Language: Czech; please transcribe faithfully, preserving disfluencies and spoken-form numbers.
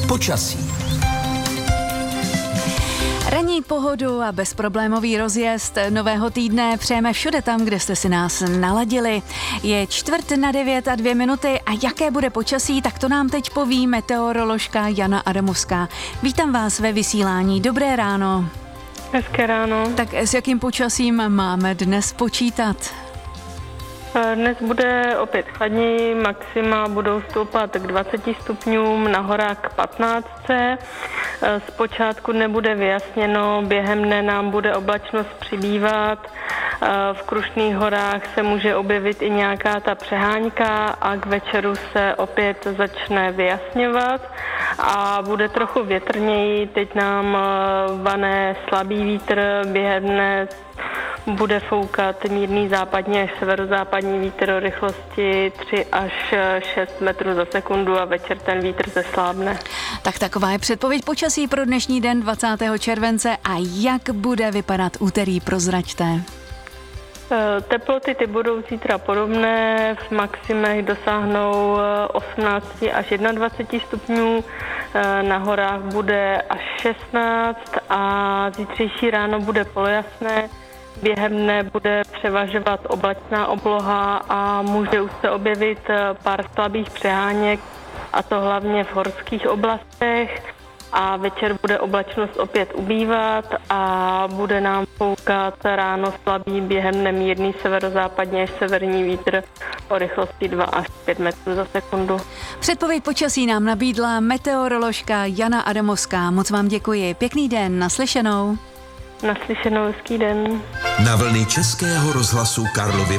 Počasí. Ranní pohodu a bezproblémový rozjezd nového týdne přejeme všude tam, kde jste si nás naladili. Je čtvrt na devět a dvě minuty a jaké bude počasí, tak to nám teď poví meteoroložka Jana Adamovská. Vítám vás ve vysílání. Dobré ráno. Hezké ráno. Tak s jakým počasím máme dnes počítat? Dnes bude opět chladněji, maxima budou stoupat k dvaceti stupňům, na horách k patnácti. Zpočátku nebude vyjasněno, během dne nám bude oblačnost přibývat. V Krušných horách se může objevit i nějaká ta přeháňka a k večeru se opět začne vyjasňovat a bude trochu větrněji. Teď nám vane slabý vítr, během dne bude foukat mírný západní až severozápadní vítr o rychlosti tři až šest metrů za sekundu a večer ten vítr zeslábne. Tak taková je předpověď počasí pro dnešní den dvacátého července a jak bude vypadat úterý, prozraďte. Teploty ty budou zítra podobné, v maximech dosáhnou osmnáct až dvacet jedna stupňů, na horách bude až šestnáct a zítřejší ráno bude polojasné. Během dne bude převažovat oblačná obloha a může už se objevit pár slabých přeháněk, a to hlavně v horských oblastech. A večer bude oblačnost opět ubývat a bude nám foukat ráno slabý, během dne mírný severozápadně až severní vítr o rychlosti dva až pět metrů za sekundu. Předpověď počasí nám nabídla meteoroložka Jana Adamovská. Moc vám děkuji. Pěkný den, naslyšenou. Naslyšenou, hezký den. Na vlny Českého rozhlasu Karlovy